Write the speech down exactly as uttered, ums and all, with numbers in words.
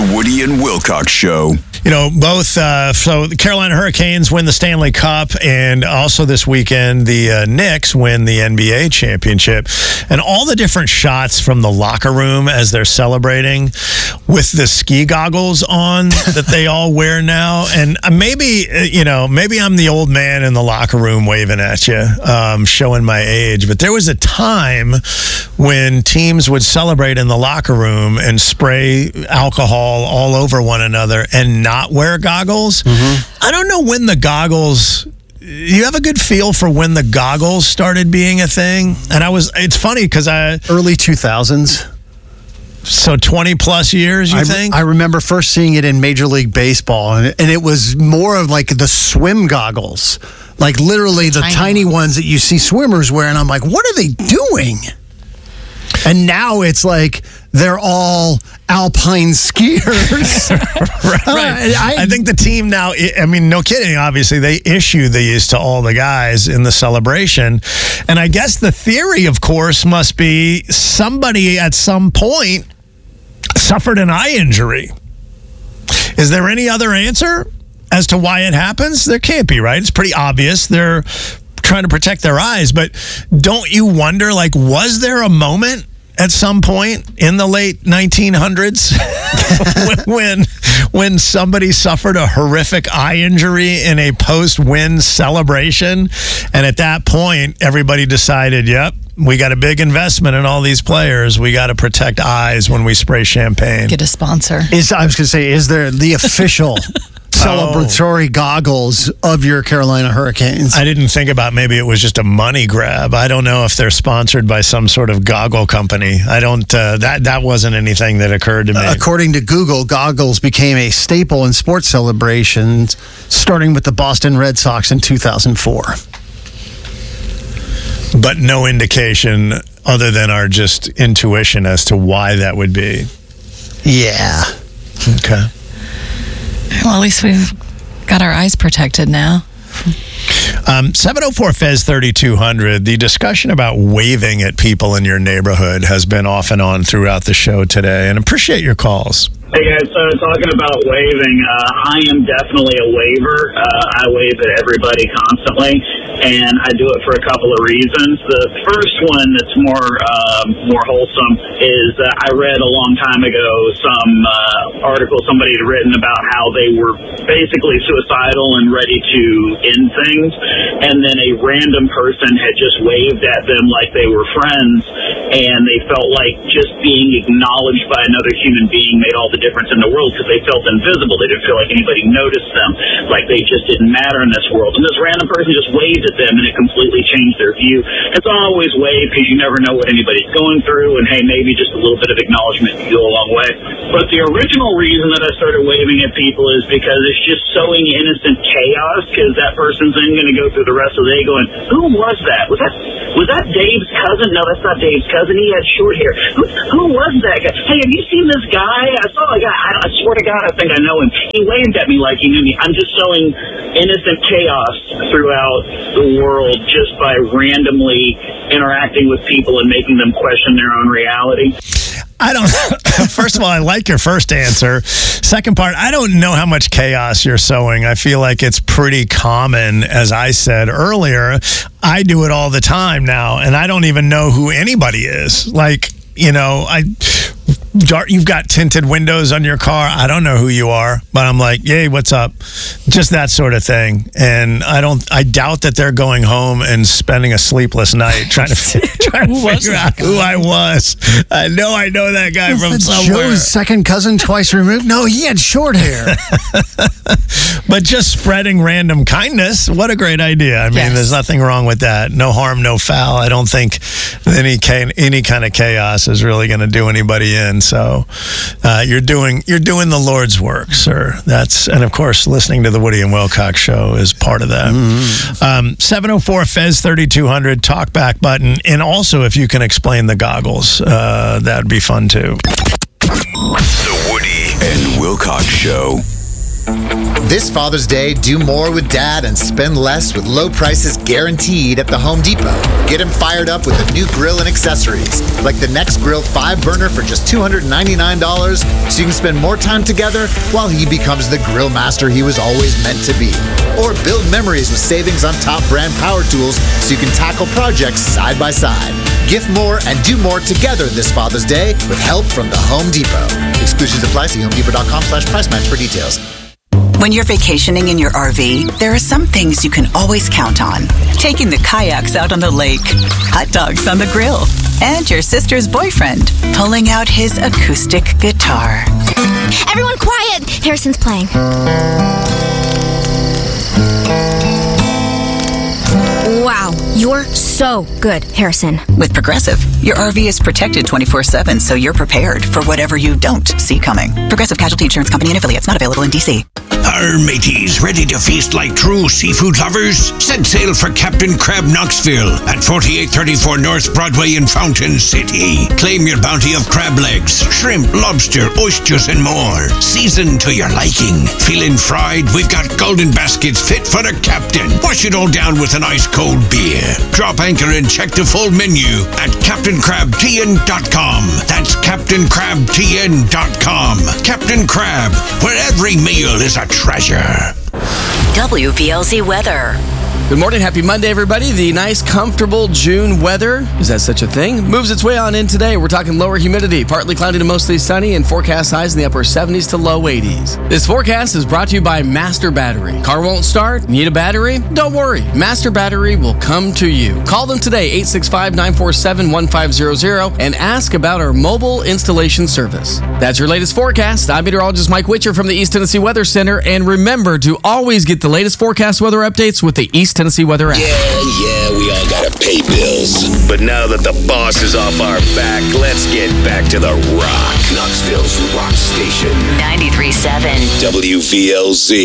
The Woody and Wilcox Show. You know, both, uh, so the Carolina Hurricanes win the Stanley Cup, and also this weekend, the uh, Knicks win the N B A championship. And all the different shots from the locker room as they're celebrating with the ski goggles on that they all wear now. And maybe, you know, maybe I'm the old man in the locker room waving at you, um, showing my age. But there was a time when teams would celebrate in the locker room and spray alcohol all over one another and not wear goggles. Mm-hmm. I don't know when the goggles... You have a good feel for when the goggles started being a thing? And I was... It's funny because I... Early two thousands. So twenty plus years, you I, think? I remember first seeing it in Major League Baseball, and it, and it was more of like the swim goggles. Like literally the tiny, tiny ones that you see swimmers wear, and I'm like, what are they doing? And now it's like they're all alpine skiers. right. right. I, I think the team now, I mean, no kidding, obviously, they issue these to all the guys in the celebration. And I guess the theory, of course, must be somebody at some point suffered an eye injury. Is there any other answer as to why it happens? There can't be, right? It's pretty obvious. They're trying to protect their eyes, but don't you wonder, like, was there a moment at some point in the late nineteen hundreds when when somebody suffered a horrific eye injury in a post-win celebration, and at that point everybody decided, yep, we got a big investment in all these players, we got to protect eyes when we spray champagne? Get a sponsor. Is I was going to say, is there the official celebratory oh. goggles of your Carolina Hurricanes? I didn't think about maybe it was just a money grab. I don't know if they're sponsored by some sort of goggle company. I don't, uh, that, that wasn't anything that occurred to me. According to Google, goggles became a staple in sports celebrations, starting with the Boston Red Sox in two thousand four. But no indication other than our just intuition as to why that would be. Yeah. Okay. Well, at least we've got our eyes protected now. Um, seven oh four F E Z thirty-two hundred, the discussion about waving at people in your neighborhood has been off and on throughout the show today, and appreciate your calls. Hey guys, so talking about waving, uh, I am definitely a waver. Uh, I wave at everybody constantly, and I do it for a couple of reasons. The first one that's more uh, more wholesome is uh, I read a long time ago some uh, article somebody had written about how they were basically suicidal and ready to end things, and then a random person had just waved at them like they were friends, and they felt like just being acknowledged by another human being made all the difference in the world because they felt invisible. They didn't feel like anybody noticed them, like they just didn't matter in this world. And this random person just waved at them, and it completely changed their view. It's always wave because you never know what anybody's going through, and hey, maybe just a little bit of acknowledgement can go a long way. But the original reason that I started waving at people is because it's just sowing innocent chaos, because that person's then going to go through the rest of the day going, who was that? Was that was that Dave's cousin? No, that's not Dave's cousin. He had short hair. Who, who was that guy? Hey, have you seen this guy? I saw a guy. I, I swear to God, I think I know him. He waved at me like he knew me. I'm just sowing innocent chaos throughout the world just by randomly interacting with people and making them question their own reality. I don't. First of all, I like your first answer. Second part, I don't know how much chaos you're sowing. I feel like it's pretty common, as I said earlier. I do it all the time now, and I don't even know who anybody is. Like, you know, I. You've got tinted windows on your car. I don't know who you are, but I'm like, yay, what's up? Just that sort of thing. And I don't. I doubt that they're going home and spending a sleepless night trying to trying to figure out who I was. I know I know that guy Was from that somewhere. Joe's second cousin twice removed? No, he had short hair. But just spreading random kindness, what a great idea. I mean, Yes. there's nothing wrong with that. No harm, no foul. I don't think any ca- any kind of chaos is really going to do anybody in. So uh, you're doing you're doing the Lord's work, sir. That's and of course listening to the Woody and Wilcox show is part of that. Mm-hmm. Um, seven oh four F E Z thirty-two hundred talk back button, and also if you can explain the goggles, uh, that'd be fun too. The Woody and Wilcox Show. This Father's Day, do more with Dad and spend less with low prices guaranteed at the Home Depot. Get him fired up with a new grill and accessories, like the Next Grill five burner for just two hundred ninety-nine dollars, so you can spend more time together while he becomes the grill master he was always meant to be. Or build memories with savings on top brand power tools so you can tackle projects side by side. Gift more and do more together this Father's Day with help from the Home Depot. Exclusions apply. See homedepot.com slash price match for details. When you're vacationing in your R V, there are some things you can always count on. Taking the kayaks out on the lake, hot dogs on the grill, and your sister's boyfriend pulling out his acoustic guitar. Everyone quiet! Harrison's playing. Wow, you're so good, Harrison. With Progressive, your R V is protected twenty-four seven, so you're prepared for whatever you don't see coming. Progressive Casualty Insurance Company and affiliates, not available in D C. Our mateys, ready to feast like true seafood lovers? Set sail for Captain Crab Knoxville at forty-eight thirty-four North Broadway in Fountain City. Claim your bounty of crab legs, shrimp, lobster, oysters, and more. Seasoned to your liking. Feeling fried? We've got golden baskets fit for the captain. Wash it all down with an ice cold beer. Drop anchor and check the full menu at captain crab t n dot com. That's captain crab t n dot com. Captain Crab, where every meal is a treasure. W V L Z weather. Good morning. Happy Monday, everybody. The nice, comfortable June weather, is that such a thing? Moves its way on in today. We're talking lower humidity, partly cloudy to mostly sunny, and forecast highs in the upper seventies to low eighties. This forecast is brought to you by Master Battery. Car won't start? Need a battery? Don't worry. Master Battery will come to you. Call them today, eight six five, nine four seven, one five zero zero, and ask about our mobile installation service. That's your latest forecast. I'm meteorologist Mike Witcher from the East Tennessee Weather Center, and remember to always get the latest forecast weather updates with the East Tennessee Weather app. Yeah, yeah, we all gotta pay bills. But now that the boss is off our back, let's get back to the rock. Knoxville's rock station. ninety-three point seven W V L Z.